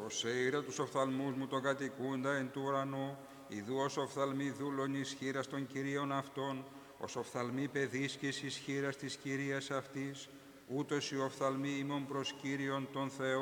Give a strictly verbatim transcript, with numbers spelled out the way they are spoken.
προσέειρα τους οφθαλμούς μου τον κατοικούντα εν του ουρανού, ιδού ως οφθαλμοί δούλων ισχύρας των Κυρίων αυτών, ως οφθαλμοί παιδίς και ισχύρας της Κυρίας αυτής, ούτως οι οφθαλμοί ημών προς Κύριον τον Θεό